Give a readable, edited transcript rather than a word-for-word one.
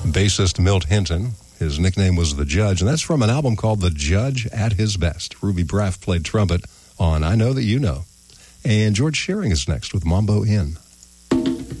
bassist Milt Hinton. His nickname was The Judge, and that's from an album called The Judge at His Best. Ruby Braff played trumpet on I Know That You Know. And George Shearing is next with Mambo Inn.